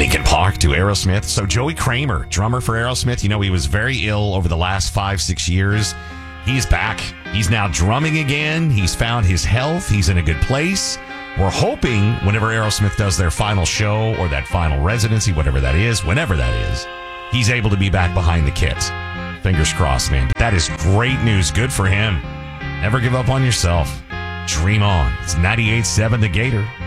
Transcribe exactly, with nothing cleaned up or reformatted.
Linkin Park to Aerosmith. So Joey Kramer, drummer for Aerosmith, you know, he was very ill over the last five, six years. He's back. He's now drumming again. He's found his health. He's in a good place. We're hoping whenever Aerosmith does their final show or that final residency, whatever that is, whenever that is, he's able to be back behind the kit. Fingers crossed, man. That is great news. Good for him. Never give up on yourself. Dream on. It's ninety-eight point seven The Gator.